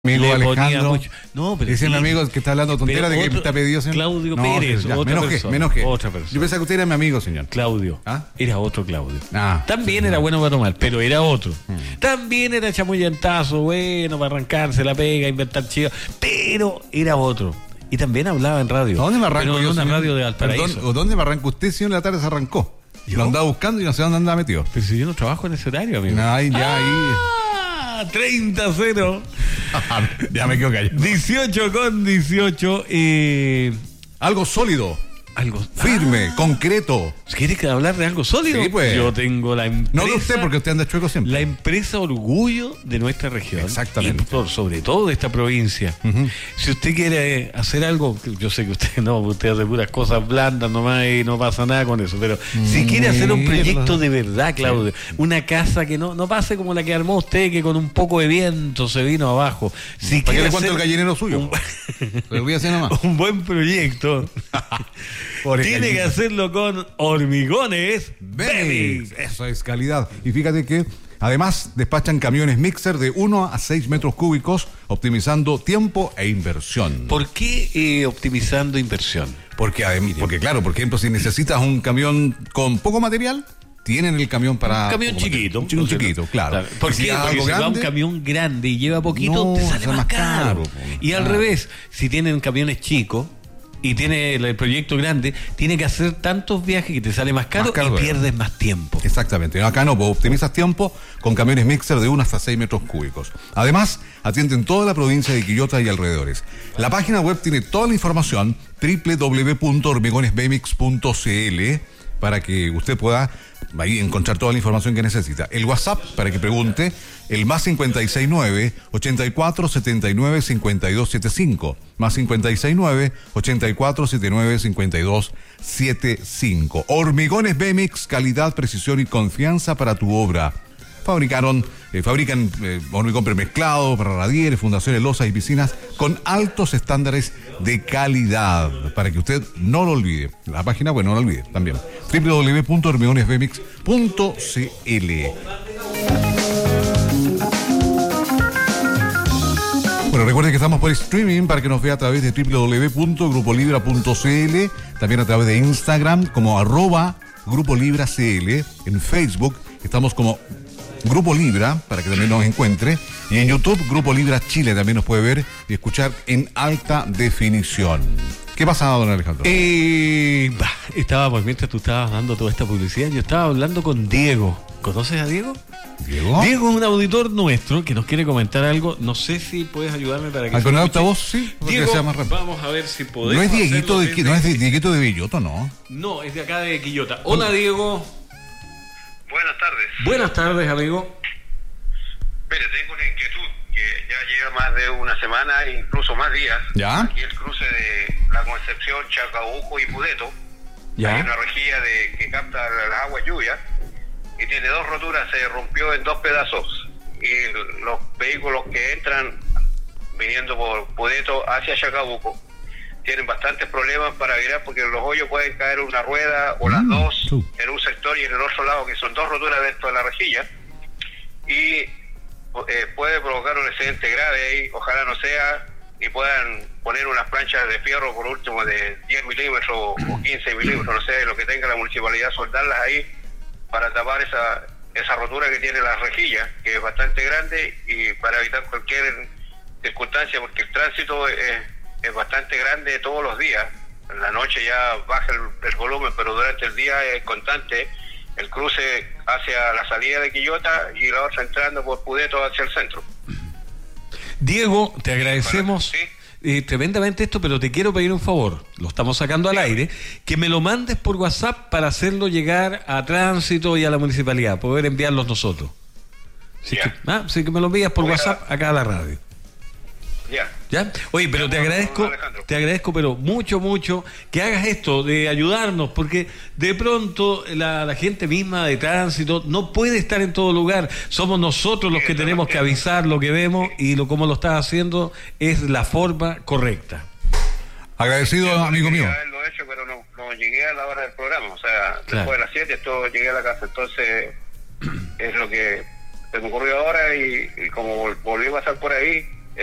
Amigo le ponía Alejandro, mucho. No, pero dice sí, mi amigo que está hablando tontera de que otro, te ha pedido señor. Claudio No, Pérez, ya, otra me persona. enojé. Otra persona. Yo pensaba que usted era mi amigo, señor. Claudio. ¿Ah? Era otro Claudio. Ah, También sí, era no. bueno para tomar, pero era otro. También era chamullantazo, bueno, para arrancarse la pega, inventar chivas, pero era otro. Y también hablaba en radio. ¿A dónde me arranco pero en yo, una señor? radio de Valparaíso. Perdón, ¿o dónde me arranco usted, señor? La tarde se arrancó. ¿Yo? Lo andaba buscando y no sé dónde andaba metido. Pero si yo no trabajo en ese horario, amigo. Ay, ya, ahí. 30-0. Ya me quedo callado. 18-18. Algo sólido, Algo firme, concreto. ¿Quieres hablar de algo sólido? Sí, pues. Yo tengo la empresa. No de usted, porque usted anda chueco siempre. La empresa orgullo de nuestra región. Exactamente. Y sobre todo de esta provincia. Si usted quiere hacer algo, yo sé que usted hace puras cosas blandas nomás y no pasa nada con eso, pero si quiere hacer un proyecto de verdad, Claudio, una casa que no pase como la que armó usted, que con un poco de viento se vino abajo. Si ¿Para qué quiere le cuento hacer el gallinero suyo? Lo voy a hacer nomás. un buen proyecto, Pobre tiene que gallina. hacerlo con Hormigones Bemix. Eso es calidad. Y fíjate que además despachan camiones mixer de 1 a 6 metros cúbicos, optimizando tiempo e inversión. ¿Por qué optimizando inversión? Porque claro, por ejemplo, si necesitas un camión con poco material, tienen el camión para... Un camión poco chiquito. material. Un chiquito, claro. ¿Por Y si qué? es Porque algo si va un grande, camión grande y lleva poquito, No, te sale sale más más caro. caro, Y al claro. revés, si tienen camiones chicos y tiene el proyecto grande, tiene que hacer tantos viajes que te sale más caro, caro, y bueno. pierdes más tiempo. Exactamente. Acá no, pues optimizas tiempo con camiones mixer de 1 hasta 6 metros cúbicos. Además, atienden toda la provincia de Quillota y alrededores. La página web tiene toda la información, www.hormigonesbemix.cl, para que usted pueda ahí encontrar toda la información que necesita. El WhatsApp, para que pregunte, el más 569 84 79 52 75, más 569 84 79 52 75. Hormigones Bemix, calidad, precisión y confianza para tu obra. Fabrican hormigón premezclado para radieres, fundaciones, losas y piscinas con altos estándares de calidad, para que usted no lo olvide. La página, bueno, no lo olvide también. www.hormigonesbemix.cl. Bueno, recuerden que estamos por streaming para que nos vea a través de www.grupolibra.cl, también a través de Instagram como @GrupoLibraCL, en Facebook estamos como Grupo Libra, para que también nos encuentre, y en YouTube Grupo Libra Chile también nos puede ver y escuchar en alta definición. ¿Qué pasa, don Alejandro? Mientras tú estabas dando toda esta publicidad, yo estaba hablando con Diego. ¿Conoces a Diego? ¿Diego? Diego es un auditor nuestro que nos quiere comentar algo. No sé si puedes ayudarme para que... ¿Con el escuche. altavoz? Sí, porque Diego, sea más rápido. vamos a ver si podemos... No es Dieguito hacerlo de, no es Dieguito de Belloto, ¿no? No, es de acá de Quillota. Hola, Diego. Buenas tardes. Buenas tardes, amigo. Mire, tengo una inquietud que ya lleva más de una semana, incluso más días. ¿Ya? Aquí el cruce de La Concepción, Chacabuco y Pudeto. Ya. Hay una rejilla que capta las aguas lluvias y tiene dos roturas, se rompió en dos pedazos. Y los vehículos que entran viniendo por Pudeto hacia Chacabuco tienen bastantes problemas para virar porque en los hoyos pueden caer una rueda o las dos en un sector y en el otro lado, que son dos roturas dentro de la rejilla, y puede provocar un accidente grave ahí, ojalá no sea, y puedan poner unas planchas de fierro por último de 10 milímetros o 15 milímetros, no sé, lo que tenga la municipalidad, soldarlas ahí para tapar esa rotura que tiene la rejilla, que es bastante grande, y para evitar cualquier circunstancia, porque el tránsito es bastante grande todos los días. En la noche ya baja el volumen, pero durante el día es constante el cruce hacia la salida de Quillota y la otra entrando por Pudeto hacia el centro. Diego, te agradecemos tremendamente esto, pero te quiero pedir un favor. Lo estamos sacando al aire. Que me lo mandes por WhatsApp para hacerlo llegar a Tránsito y a la municipalidad, poder enviarlos nosotros. Así que me lo envías por WhatsApp acá a la radio. ¿Ya? Oye, pero te agradezco, pero mucho que hagas esto de ayudarnos, porque de pronto la gente misma de Tránsito no puede estar en todo lugar. Somos nosotros los que tenemos que avisar lo que vemos, y como lo estás haciendo es la forma correcta. Agradecido, amigo mío. Lo he hecho, pero no llegué a la hora del programa, o sea, después de las 7 llegué a la casa, entonces es lo que se me ocurrió ahora, y como volví a pasar por ahí,